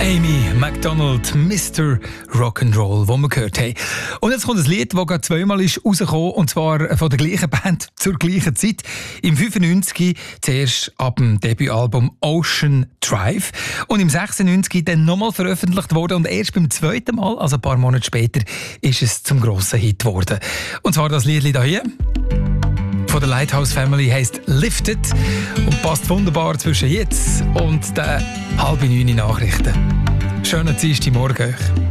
Amy MacDonald, Mr. Rock'n'Roll, das wir gehört haben. Und jetzt kommt ein Lied, das gerade zweimal ist rausgekommen, und zwar von der gleichen Band zur gleichen Zeit. Im 95 zuerst ab dem Debütalbum Ocean Drive und im 96 dann nochmal veröffentlicht worden und erst beim zweiten Mal, also ein paar Monate später, ist es zum grossen Hit geworden. Und zwar das Lied hier von der Lighthouse Family heisst Lifted und passt wunderbar zwischen jetzt und den 8:30 Nachrichten. Schönen Dienstagmorgen euch.